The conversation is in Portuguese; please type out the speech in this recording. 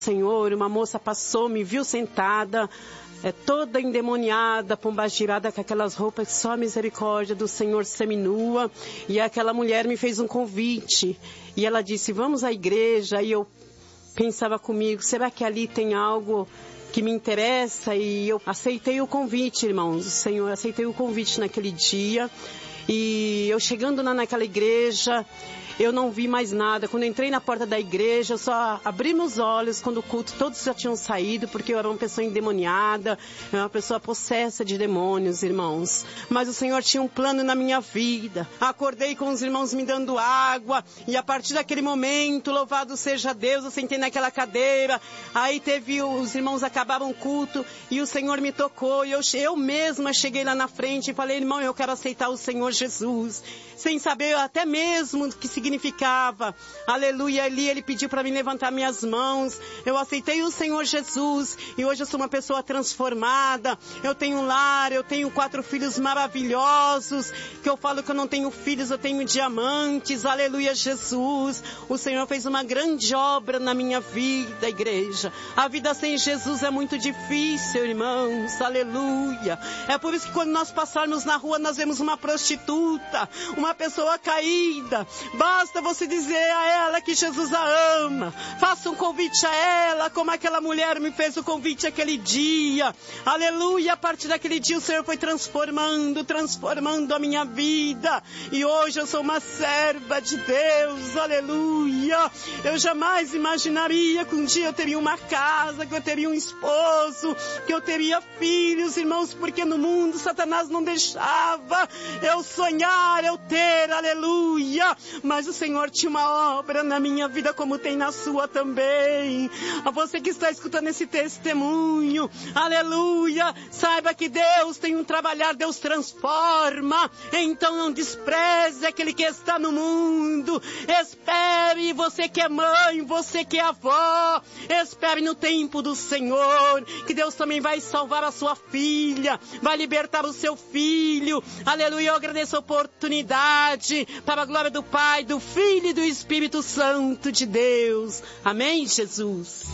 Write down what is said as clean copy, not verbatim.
Senhor, uma moça passou, me viu sentada, toda endemoniada, pombagirada, com aquelas roupas, só a misericórdia do Senhor seminua. E aquela mulher me fez um convite. E ela disse, vamos à igreja. E eu pensava comigo, será que ali tem algo que me interessa? E eu aceitei o convite, irmãos. O Senhor, aceitei o convite naquele dia. E eu chegando naquela igreja, eu não vi mais nada. Quando eu entrei na porta da igreja, eu só abri meus olhos quando o culto, todos já tinham saído, porque eu era uma pessoa endemoniada, uma pessoa possessa de demônios, irmãos. Mas o Senhor tinha um plano na minha vida. Acordei com os irmãos me dando água, e a partir daquele momento, louvado seja Deus, eu sentei naquela cadeira, aí os irmãos acabaram o culto, e o Senhor me tocou, e eu mesma cheguei lá na frente e falei, irmão, eu quero aceitar o Senhor Jesus, sem saber até mesmo o que significava. Aleluia, ali ele pediu para mim levantar minhas mãos. Eu aceitei o Senhor Jesus e hoje eu sou uma pessoa transformada. Eu tenho um lar, eu tenho 4 filhos maravilhosos, que eu falo que eu não tenho filhos, eu tenho diamantes. Aleluia, Jesus. O Senhor fez uma grande obra na minha vida, igreja. A vida sem Jesus é muito difícil, irmãos. Aleluia. É por isso que quando nós passarmos na rua, nós vemos uma prostituta, uma pessoa caída. Basta você dizer a ela que Jesus a ama. Faça um convite a ela, como aquela mulher me fez o convite aquele dia. Aleluia, a partir daquele dia o Senhor foi transformando a minha vida. E hoje eu sou uma serva de Deus, aleluia. Eu jamais imaginaria que um dia eu teria uma casa, que eu teria um esposo, que eu teria filhos, irmãos, porque no mundo Satanás não deixava eu sonhar, eu ter, aleluia. Mas o Senhor tinha uma obra na minha vida, como tem na sua também. A você que está escutando esse testemunho, aleluia, saiba que Deus tem um trabalhar, Deus transforma. Então não despreze aquele que está no mundo. Espere, você que é mãe, você que é avó, espere no tempo do Senhor, que Deus também vai salvar a sua filha, vai libertar o seu filho. Aleluia, eu agradeço a oportunidade, para a glória do Pai, do Filho e do Espírito Santo de Deus. Amém, Jesus?